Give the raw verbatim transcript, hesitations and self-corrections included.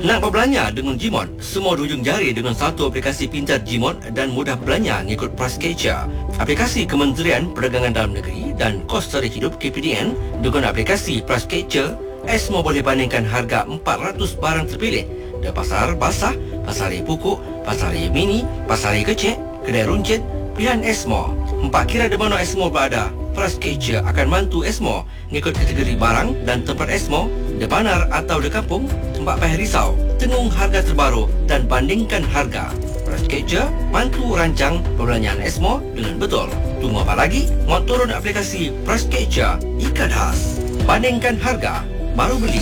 Nak berbelanja dengan Gmart? Semua hujung jari dengan satu aplikasi pintar Gmart dan mudah belanja ngikut Pricekeeper. Aplikasi Kementerian Perdagangan Dalam Negeri dan Kos Tarikh Hidup K P D N dengan aplikasi Pricekeeper, Esmo boleh bandingkan harga empat ratus barang terpilih di pasar basah, pasar raya pokok, pasar raya mini, pasar raya kecil, kedai runcit, pilihan Esmo. Empat kira di mana Esmo berada, Pricekeeper akan bantu Esmo ngikut kategori barang dan tempat Esmo di bandar atau di kampung, tempat payah risau, tengung harga terbaru dan bandingkan harga. Pricekeeper bantu rancang perbelanjaan Esmo dengan betul. Tunggu apa lagi? Mau turun aplikasi Pricekeeper, ikat khas. Bandingkan harga, baru beli.